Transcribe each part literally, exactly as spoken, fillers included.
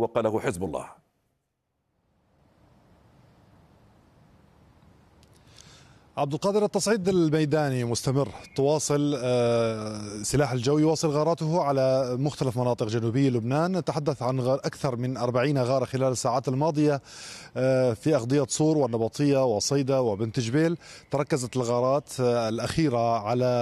وقاله حزب الله. عبد القادر، التصعيد الميداني مستمر. تواصل سلاح الجو يواصل غاراته على مختلف مناطق جنوبي لبنان. نتحدث عن أكثر من أربعين غارة خلال الساعات الماضية في أغضية صور والنبطية وصيدا وبنت جبيل. تركزت الغارات الأخيرة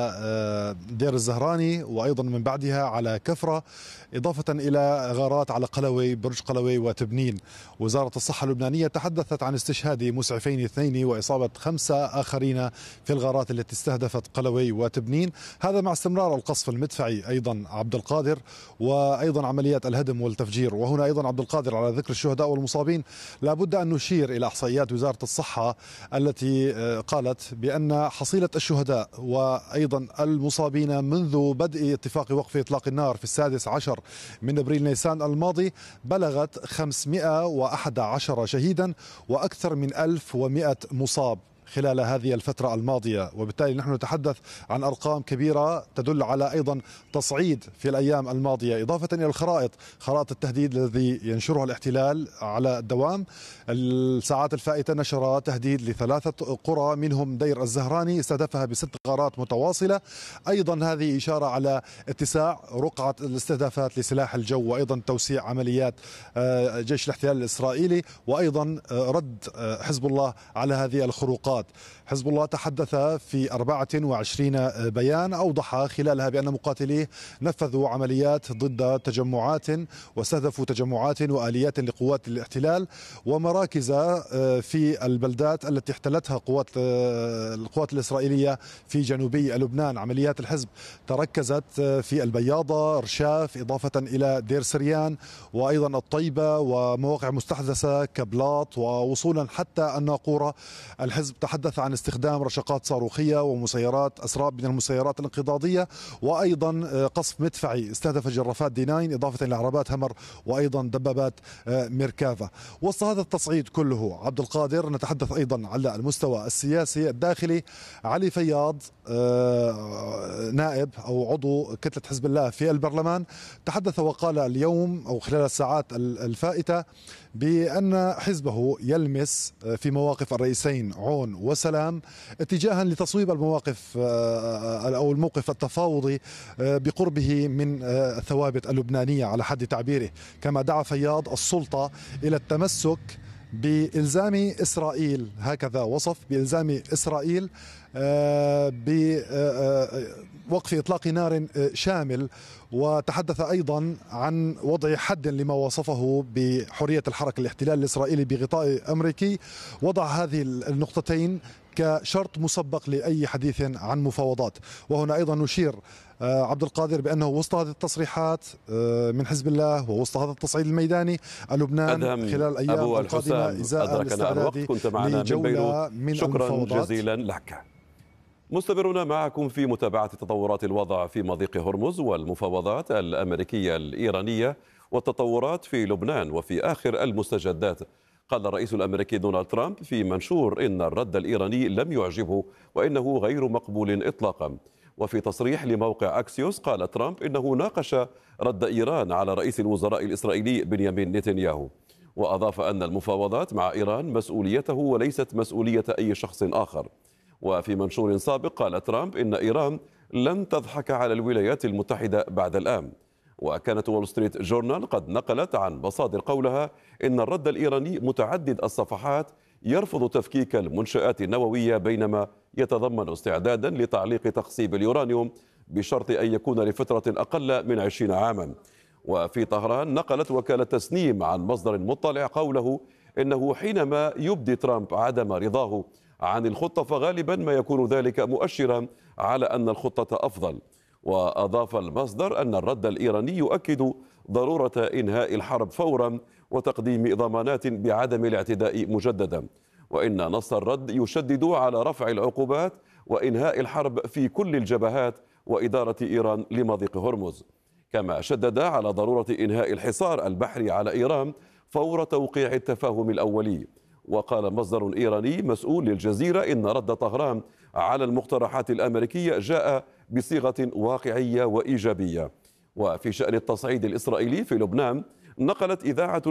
على دير الزهراني وأيضا من بعدها على كفرة، إضافة إلى غارات على قلوي، برج قلوي وتبنين. وزارة الصحة اللبنانية تحدثت عن استشهاد مسعفين اثنين وإصابة خمسة آخرين في الغارات التي استهدفت قلوي وتبنين. هذا مع استمرار القصف المدفعي أيضا عبد القادر، وأيضا عمليات الهدم والتفجير. وهنا أيضا عبد القادر على ذكر الشهداء والمصابين، لابد أن نشير إلى إحصائيات وزارة الصحة التي قالت بأن حصيلة الشهداء وأيضا المصابين منذ بدء اتفاق وقف إطلاق النار في السادس عشر من أبريل نيسان الماضي بلغت خمسمئة وأحد عشر شهيدا وأكثر من ألف ومئة مصاب خلال هذه الفترة الماضية. وبالتالي نحن نتحدث عن أرقام كبيرة تدل على أيضا تصعيد في الأيام الماضية، إضافة إلى الخرائط، خرائط التهديد الذي ينشرها الاحتلال على الدوام. الساعات الفائتة نشر تهديد لثلاثة قرى منهم دير الزهراني استهدفها بست غارات متواصلة. أيضا هذه إشارة على اتساع رقعة الاستهدافات لسلاح الجو، وأيضا توسيع عمليات جيش الاحتلال الإسرائيلي، وأيضا رد حزب الله على هذه الخروقات. حزب الله تحدث في أربعة وعشرين بيان أوضح خلالها بأن مقاتليه نفذوا عمليات ضد تجمعات واستهدفوا تجمعات وآليات لقوات الاحتلال ومراكز في البلدات التي احتلتها قوات القوات الإسرائيلية في جنوبي لبنان. عمليات الحزب تركزت في البياضة، رشاف، إضافة إلى دير سريان وأيضا الطيبة ومواقع مستحدثة كبلاط ووصولا حتى الناقورة. الحزب تحدث عن استخدام رشقات صاروخية ومسيرات أسراب من المسيرات الانقضاضية، وأيضا قصف مدفعي استهدف جرافات دي تسعة إضافة إلى عربات همر وأيضا دبابات ميركافا. وسط هذا التصعيد كله عبد القادر نتحدث أيضا على المستوى السياسي الداخلي. علي فياض نائب أو عضو كتلة حزب الله في البرلمان تحدث وقال اليوم أو خلال الساعات الفائتة بأن حزبه يلمس في مواقف الرئيسين عون وسلام اتجاها لتصويب المواقف أو الموقف التفاوضي بقربه من الثوابت اللبنانية على حد تعبيره. كما دعا فياض السلطة إلى التمسك بإلزام إسرائيل، هكذا وصف، بإلزام إسرائيل بوقف إطلاق نار شامل. وتحدث أيضا عن وضع حد لما وصفه بحرية الحركة الاحتلال الإسرائيلي بغطاء أمريكي. وضع هذه النقطتين كشرط مسبق لأي حديث عن مفاوضات. وهنا أيضا نشير عبد القادر بأنه وسط هذه التصريحات من حزب الله ووسط هذا التصعيد الميداني لبنان خلال الأيام القادمة إزاء الاستعداد لجولة من شكرا المفاوضات. جزيلا لك. مستمرون معكم في متابعة تطورات الوضع في مضيق هرمز والمفاوضات الأمريكية الإيرانية والتطورات في لبنان وفي آخر المستجدات. قال الرئيس الأمريكي دونالد ترامب في منشور إن الرد الإيراني لم يعجبه وإنه غير مقبول إطلاقا. وفي تصريح لموقع أكسيوس قال ترامب إنه ناقش رد إيران على رئيس الوزراء الإسرائيلي بنيامين نتنياهو، وأضاف أن المفاوضات مع إيران مسؤوليته وليست مسؤولية أي شخص آخر. وفي منشور سابق قال ترامب إن إيران لن تضحك على الولايات المتحدة بعد الآن. وكانت وول ستريت جورنال قد نقلت عن مصادر قولها إن الرد الإيراني متعدد الصفحات يرفض تفكيك المنشآت النووية بينما يتضمن استعدادا لتعليق تخصيب اليورانيوم بشرط أن يكون لفترة أقل من عشرين عاما. وفي طهران نقلت وكالة تسنيم عن مصدر مطلع قوله إنه حينما يبدي ترامب عدم رضاه عن الخطة فغالبا ما يكون ذلك مؤشرا على أن الخطة أفضل. وأضاف المصدر أن الرد الإيراني يؤكد ضرورة إنهاء الحرب فورا وتقديم ضمانات بعدم الاعتداء مجددا، وإن نص الرد يشدد على رفع العقوبات وإنهاء الحرب في كل الجبهات وإدارة إيران لمضيق هرمز. كما شدد على ضرورة إنهاء الحصار البحري على إيران فور توقيع التفاهم الأولي. وقال مصدر إيراني مسؤول للجزيرة إن رد طهران على المقترحات الأمريكية جاء بصيغة واقعية وإيجابية. وفي شأن التصعيد الإسرائيلي في لبنان نقلت إذاعة